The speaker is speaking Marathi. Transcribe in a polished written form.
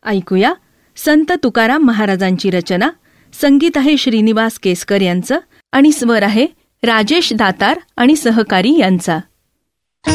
ऐकूया संत तुकाराम महाराजांची रचना. संगीत आहे श्रीनिवास केसकर यांचं आणि स्वर आहे राजेश दातार आणि सहकारी यांचा.